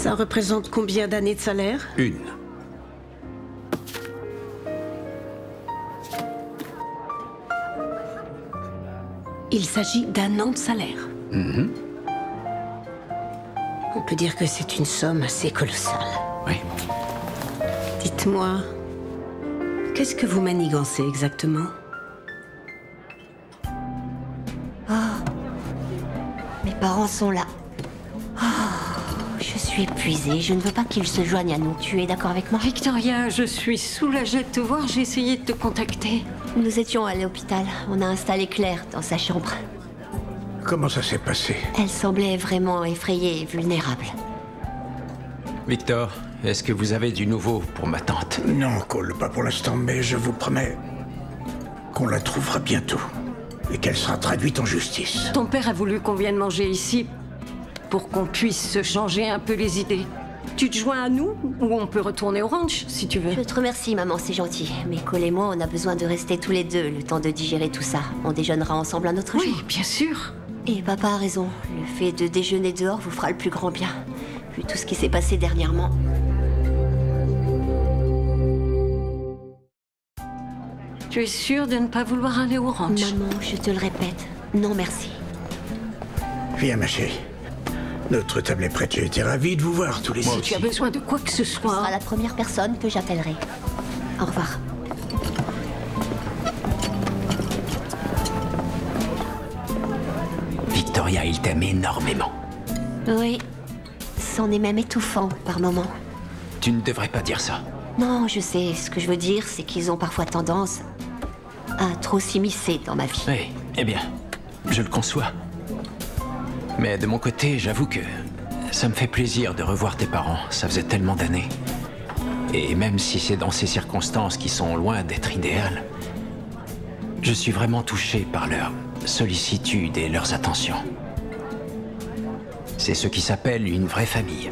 Ça représente combien d'années de salaire? Une. Il s'agit d'un an de salaire. On peut dire que c'est une somme assez colossale. Oui. Dites-moi, qu'est-ce que vous manigancez exactement? Mes parents sont là. Je suis épuisée. Je ne veux pas qu'ils se joignent à nous. Tu es d'accord avec moi? Victoria, je suis soulagée de te voir. J'ai essayé de te contacter. Nous étions à l'hôpital. On a installé Claire dans sa chambre. Comment ça s'est passé? Elle semblait vraiment effrayée et vulnérable. Victor, est-ce que vous avez du nouveau pour ma tante? Non, Cole, pas pour l'instant, mais je vous promets qu'on la trouvera bientôt et qu'elle sera traduite en justice. Ton père a voulu qu'on vienne manger ici pour qu'on puisse se changer un peu les idées. Tu te joins à nous ou on peut retourner au ranch, si tu veux. Je te remercie, maman, c'est gentil. Mais Cole et moi, on a besoin de rester tous les deux le temps de digérer tout ça. On déjeunera ensemble un autre jour. Oui, bien sûr. Et papa a raison. Le fait de déjeuner dehors vous fera le plus grand bien. Vu tout ce qui s'est passé dernièrement. Tu es sûre de ne pas vouloir aller au ranch? Maman, je te le répète. Non, merci. Viens, ma chérie. Notre table est prête. J'ai été ravi de vous voir tous les Si deux. tu as besoin de quoi que ce Tu seras soit... la première personne que j'appellerai. Au revoir. Victoria, il t'aime énormément. Oui. C'en est même étouffant par moments. Tu ne devrais pas dire ça. Non, je sais. Ce que je veux dire, c'est qu'ils ont parfois tendance à trop s'immiscer dans ma vie. Oui, eh bien, je le conçois. Mais de mon côté, j'avoue que ça me fait plaisir de revoir tes parents. Ça faisait tellement d'années. Et même si c'est dans ces circonstances qui sont loin d'être idéales, je suis vraiment touché par leur sollicitude et leurs attentions. C'est ce qui s'appelle une vraie famille.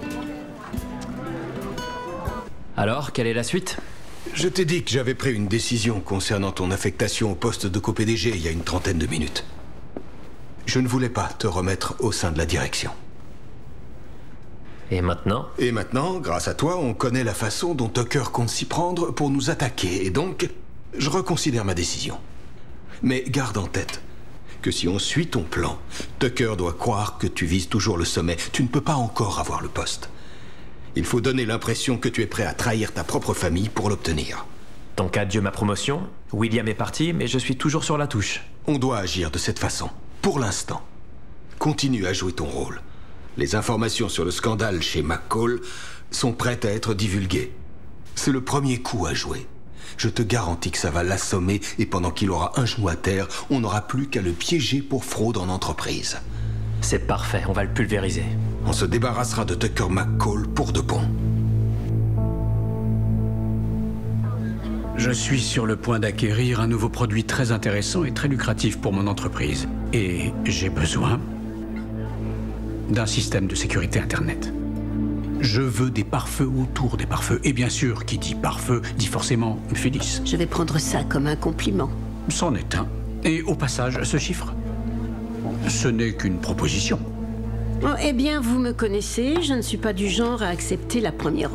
Alors, quelle est la suite? Je t'ai dit que j'avais pris une décision concernant ton affectation au poste de co-PDG il y a une trentaine de minutes. Je ne voulais pas te remettre au sein de la direction. Et maintenant? Et maintenant, grâce à toi, on connaît la façon dont Tucker compte s'y prendre pour nous attaquer. Et donc, je reconsidère ma décision. Mais garde en tête que si on suit ton plan, Tucker doit croire que tu vises toujours le sommet. Tu ne peux pas encore avoir le poste. Il faut donner l'impression que tu es prêt à trahir ta propre famille pour l'obtenir. Donc adieu ma promotion. William est parti, mais je suis toujours sur la touche. On doit agir de cette façon. Pour l'instant, continue à jouer ton rôle. Les informations sur le scandale chez McCall sont prêtes à être divulguées. C'est le premier coup à jouer. Je te garantis que ça va l'assommer et pendant qu'il aura un genou à terre, on n'aura plus qu'à le piéger pour fraude en entreprise. C'est parfait, on va le pulvériser. On se débarrassera de Tucker McCall pour de bon. Je suis sur le point d'acquérir un nouveau produit très intéressant et très lucratif pour mon entreprise. Et j'ai besoin d'un système de sécurité Internet. Je veux des pare-feux autour des pare-feux. Et bien sûr, qui dit pare-feu dit forcément Phyllis. Je vais prendre ça comme un compliment. C'en est un. Et au passage, ce chiffre, ce n'est qu'une proposition. Oh, eh bien, vous me connaissez, je ne suis pas du genre à accepter la première